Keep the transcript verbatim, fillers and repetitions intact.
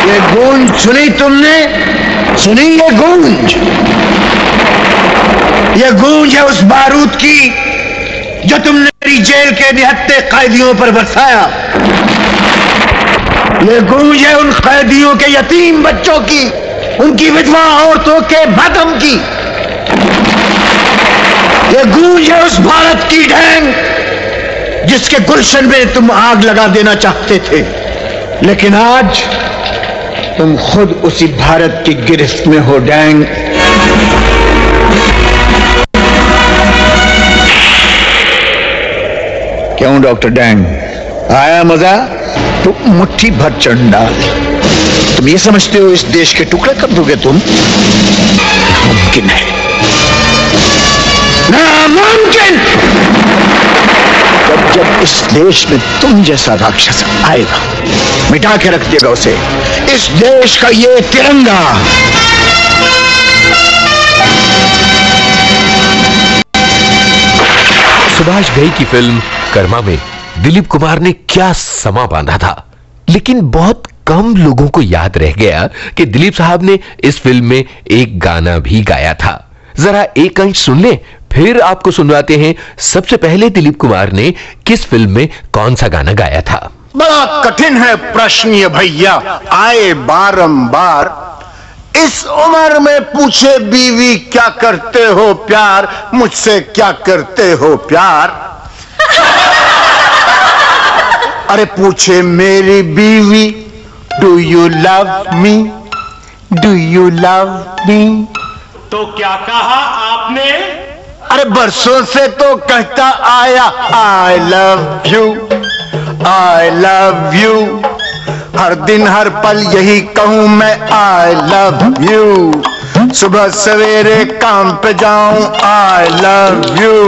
ये गूंज सुनी तुमने? सुनी ये गूंज? ये गूंज है उस बारूद की जो तुमने मेरी जेल के निहत्थे कैदियों पर बरसाया। ये गूंज है उन कैदियों के यतीम बच्चों की, उनकी विधवा औरतों के मातम की। ये गूंज है उस भारत की ढैंग जिसके गुलशन में तुम आग लगा देना चाहते थे, लेकिन आज तुम खुद उसी भारत की गिरफ्त में हो डैंग। क्यों डॉक्टर डैंग, आया मजा? तो मुट्ठी भर चंडाल, तुम ये समझते हो इस देश के टुकड़े कर दोगे तुम? नामुमकिन है, नामुमकिन। जब जब इस देश में तुम जैसा राक्षस आएगा, मिटा के रख देगा उसे, इस देश का ये तिरंगा। सुभाष घई की फिल्म कर्मा में दिलीप कुमार ने क्या समा बांधा था, लेकिन बहुत कम लोगों को याद रह गया कि दिलीप साहब ने इस फिल्म में एक गाना भी गाया था। जरा एक अंश सुन ले, फिर आपको सुनवाते हैं सबसे पहले दिलीप कुमार ने किस फिल्म में कौन सा गाना गाया था। बड़ा कठिन है प्रश्न ये भैया, आए बारंबार। इस उम्र में पूछे बीवी क्या करते हो प्यार, मुझसे क्या करते हो प्यार। अरे पूछे मेरी बीवी do you love me, do you love me, तो क्या कहा आपने? अरे बरसों से तो कहता आया I love you, I love you. हर दिन हर पल यही कहूं मैं आई लव यू। सुबह सवेरे काम पे जाऊं आई लव यू।